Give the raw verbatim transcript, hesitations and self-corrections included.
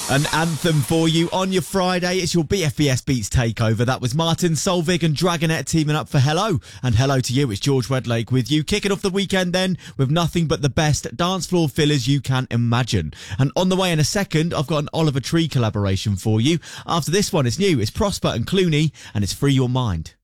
An anthem for you on your Friday. It's your B F B S Beats takeover. That was Martin Solveig and Dragonette teaming up for Hello. And hello to you. It's George Redlake with you. Kicking off the weekend then with nothing but the best dance floor fillers you can imagine. And on the way in a second, I've got an Oliver Tree collaboration for you. After this one, it's new. It's Prosper and Clooney and it's Free Your Mind.